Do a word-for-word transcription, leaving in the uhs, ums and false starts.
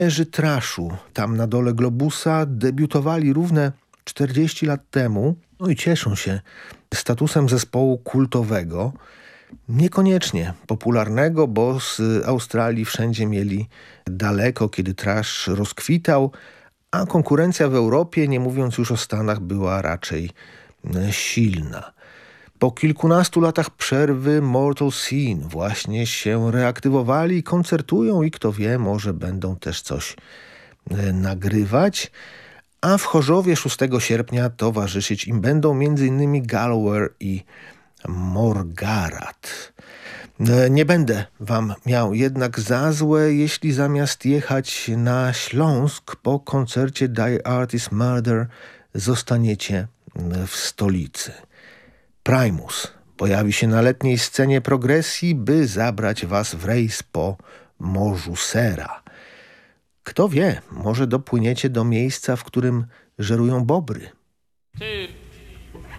Pionierzy trashu tam na dole globusa debiutowali równe czterdzieści lat temu, no i cieszą się statusem zespołu kultowego, niekoniecznie popularnego, bo z Australii wszędzie mieli daleko, kiedy thrash rozkwitał, a konkurencja w Europie, nie mówiąc już o Stanach, była raczej silna. Po kilkunastu latach przerwy Mortal Sin właśnie się reaktywowali i koncertują i kto wie, może będą też coś nagrywać. A w Chorzowie szóstego sierpnia towarzyszyć im będą między innymi Gallower i Morgarat. Nie będę wam miał jednak za złe, jeśli zamiast jechać na Śląsk po koncercie Die Artist Murder zostaniecie w stolicy. Primus pojawi się na letniej scenie progresji, by zabrać was w rejs po Morzu Sera. Kto wie, może dopłyniecie do miejsca, w którym żerują bobry.